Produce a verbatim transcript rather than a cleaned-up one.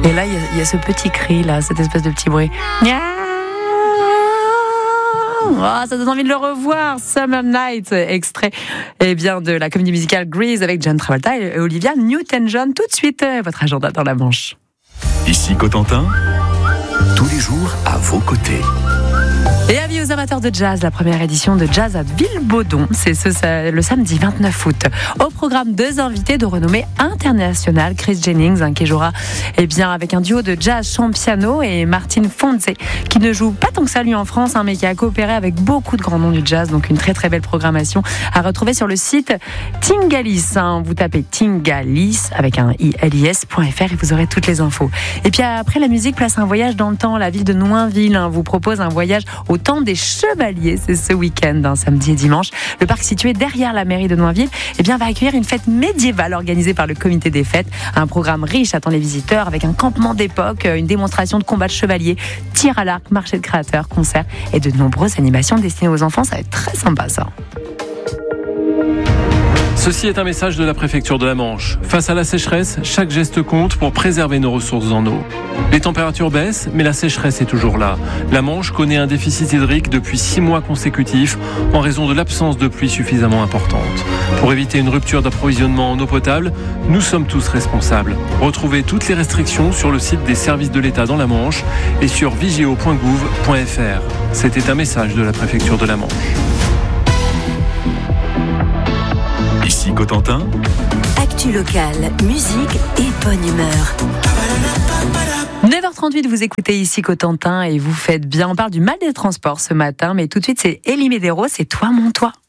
Et là, il y, y a ce petit cri, là, cette espèce de petit bruit. Oh, ça donne envie de le revoir. Summer Night, extrait eh bien, de la comédie musicale Grease avec John Travolta et Olivia Newton-John. Tout de suite, votre agenda dans la Manche. Ici Cotentin, tous les jours à vos côtés. Et avis aux amateurs de jazz, la première édition de Jazz à Villebaudon, c'est ce, le samedi vingt-neuf août. Au programme, deux invités de renommée internationale, Chris Jennings, hein, qui jouera eh bien, avec un duo de jazz chant piano, et Martin Fonse, qui ne joue pas tant que ça lui en France, hein, mais qui a coopéré avec beaucoup de grands noms du jazz. Donc une très très belle programmation à retrouver sur le site Tingalis. Hein. Vous tapez Tingalis avec un i l i s point f r et vous aurez toutes les infos. Et puis après la musique, place un voyage dans le temps. La ville de Noinville hein, vous propose un voyage au temps des Chevaliers, c'est ce week-end, hein, samedi et dimanche. Le parc situé derrière la mairie de Noinville eh bien, va accueillir une fête médiévale organisée par le comité des fêtes. Un programme riche attend les visiteurs avec un campement d'époque, une démonstration de combat de chevaliers, tir à l'arc, marché de créateurs, concerts et de nombreuses animations destinées aux enfants. Ça va être très sympa ça. Ceci est un message de la préfecture de la Manche. Face à la sécheresse, chaque geste compte pour préserver nos ressources en eau. Les températures baissent, mais la sécheresse est toujours là. La Manche connaît un déficit hydrique depuis six mois consécutifs en raison de l'absence de pluie suffisamment importante. Pour éviter une rupture d'approvisionnement en eau potable, nous sommes tous responsables. Retrouvez toutes les restrictions sur le site des services de l'État dans la Manche et sur vigeo point gouv point f r. C'était un message de la préfecture de la Manche. Ici Cotentin, actu locale, musique et bonne humeur. neuf heures trente-huit, vous écoutez Ici Cotentin et vous faites bien. On parle du mal des transports ce matin, mais tout de suite c'est Elie Medeiros, c'est Toi mon toi.